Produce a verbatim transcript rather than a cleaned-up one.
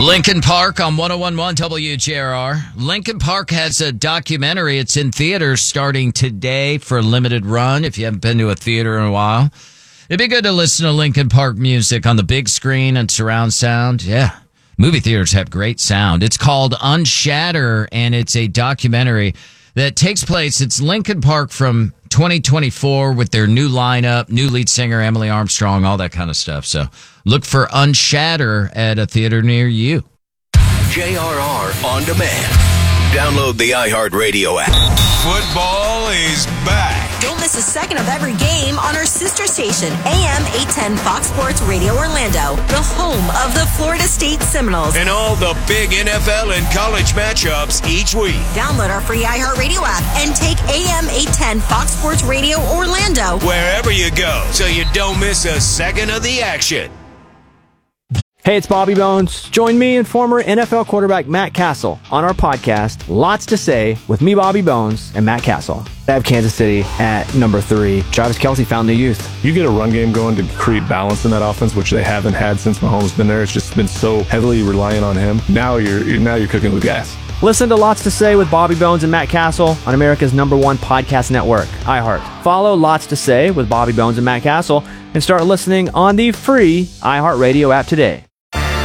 Lincoln Park on one oh one point one W J R R. Lincoln Park has a documentary. It's in theaters starting today for a limited run. If you haven't been to a theater in a while, it'd be good to listen to Lincoln Park music on the big screen and surround sound. Yeah, movie theaters have great sound. It's called Unshatter, and it's a documentary that takes place. It's Lincoln Park from twenty twenty-four with their new lineup, new lead singer, Emily Armstrong, all that kind of stuff. So look for Unshatter at a theater near you. J R R On Demand. Download the iHeartRadio app. Football is back. Don't miss a second of every game on our sister station, A M eight ten Fox Sports Radio Orlando, the home of the Florida State Seminoles. And all the big N F L and college matchups each week. Download our free iHeartRadio app and take A M eight ten Fox Sports Radio Orlando wherever you go, so you don't miss a second of the action. Hey, it's Bobby Bones. Join me and former N F L quarterback Matt Castle on our podcast, Lots to Say, with me, Bobby Bones, and Matt Castle. I have Kansas City at number three. Travis Kelce found new youth. You get a run game going to create balance in that offense, which they haven't had since Mahomes been there. It's just been so heavily reliant on him. Now you're now you're cooking with gas. Listen to Lots to Say with Bobby Bones and Matt Castle on America's number one podcast network, iHeart. Follow Lots to Say with Bobby Bones and Matt Castle and start listening on the free iHeartRadio app today.